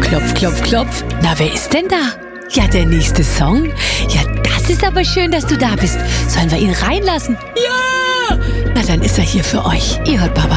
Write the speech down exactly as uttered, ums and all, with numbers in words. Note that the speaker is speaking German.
Klopf, klopf, klopf. Na, wer ist denn da? Ja, der nächste Song. Ja, das ist aber schön, dass du da bist. Sollen wir ihn reinlassen? Ja! Na, dann ist er hier für euch. Ihr hört Baba.